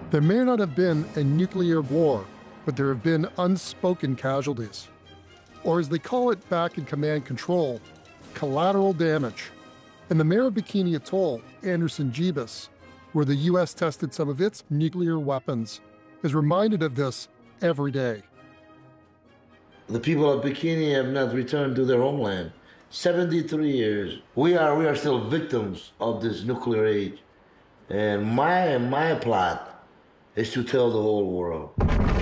There may not have been a nuclear war, but there have been unspoken casualties. Or as they call it back in command control, collateral damage. And the mayor of Bikini Atoll, Anderson Jeebus, where the US tested some of its nuclear weapons, is reminded of this every day. The people of Bikini have not returned to their homeland. 73 years. We are still victims of this nuclear age. And my plot is to tell the whole world.